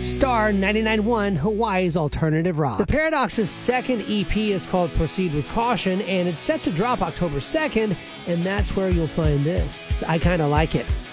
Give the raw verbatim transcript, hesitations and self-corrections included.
Star ninety-nine point one, Hawaii's alternative rock. The Paradox's second E P is called Proceed with Caution, and it's set to drop October second, and that's where you'll find this. I Kinda Like It.